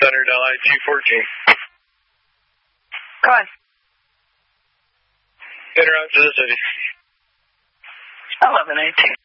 Thunder Delhi 214. Go on. Interrupt to the city. 1118.